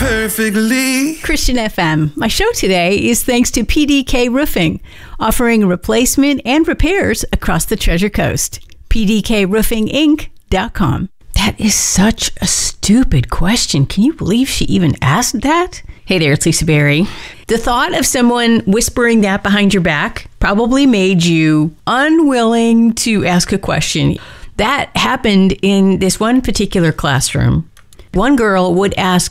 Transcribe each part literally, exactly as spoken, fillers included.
perfectly. Christian F M. My show today is thanks to P D K Roofing, offering replacement and repairs across the Treasure Coast. P D K roofing inc dot com. That is such a stupid question. Can you believe she even asked that? Hey there, it's Lisa Berry. The thought of someone whispering that behind your back probably made you unwilling to ask a question. That happened in this one particular classroom. One girl would ask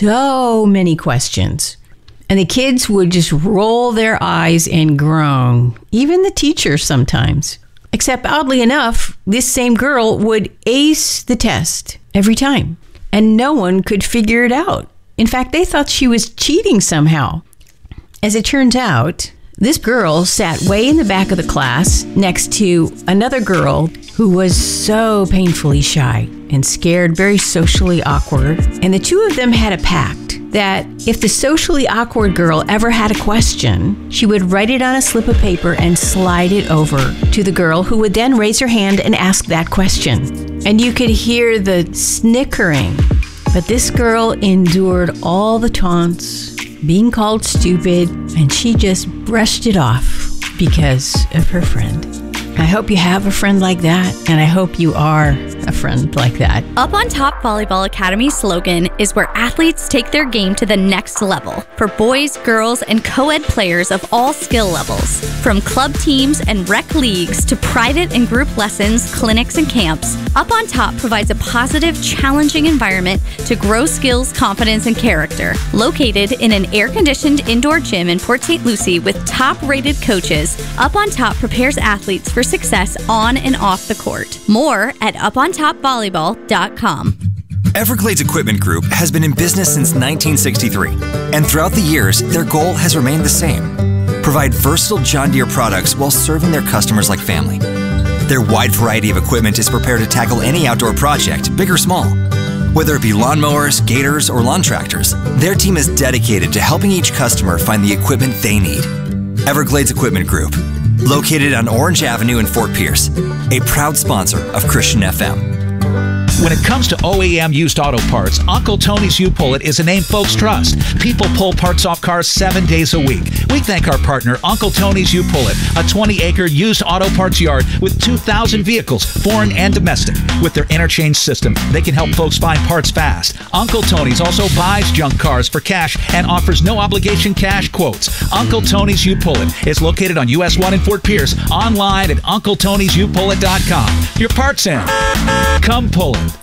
so many questions, and the kids would just roll their eyes and groan, even the teachers sometimes. Except oddly enough, this same girl would ace the test every time, and no one could figure it out. In fact, they thought she was cheating somehow. As it turns out, this girl sat way in the back of the class next to another girl who was so painfully shy and scared, very socially awkward. And the two of them had a pact that if the socially awkward girl ever had a question, she would write it on a slip of paper and slide it over to the girl, who would then raise her hand and ask that question. And you could hear the snickering. But this girl endured all the taunts, being called stupid, and she just brushed it off because of her friend. I hope you have a friend like that, and I hope you are a friend like that. Up on Top Volleyball Academy's slogan is where athletes take their game to the next level for boys, girls, and co-ed players of all skill levels. From club teams and rec leagues to private and group lessons, clinics, and camps, Up on Top provides a positive, challenging environment to grow skills, confidence, and character. Located in an air-conditioned indoor gym in Port Saint Lucie with top-rated coaches, Up on Top prepares athletes for success on and off the court. More at up on top volleyball dot com. Everglades Equipment Group has been in business since nineteen sixty-three, and throughout the years, their goal has remained the same: provide versatile John Deere products while serving their customers like family. Their wide variety of equipment is prepared to tackle any outdoor project, big or small. Whether it be lawnmowers, gators, or lawn tractors, their team is dedicated to helping each customer find the equipment they need. Everglades Equipment Group, located on Orange Avenue in Fort Pierce, a proud sponsor of Christian F M. When it comes to O E M used auto parts, Uncle Tony's U-Pull-It is a name folks trust. People pull parts off cars seven days a week. We thank our partner, Uncle Tony's U-Pull-It, a twenty-acre used auto parts yard with two thousand vehicles, foreign and domestic. With their interchange system, they can help folks find parts fast. Uncle Tony's also buys junk cars for cash and offers no-obligation cash quotes. Uncle Tony's U-Pull-It is located on U S one in Fort Pierce, online at uncle tonys u pull it dot com. Your parts in. Come pull it.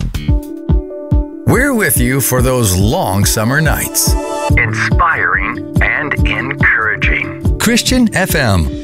We're with you for those long summer nights. Inspiring and encouraging. Christian F M.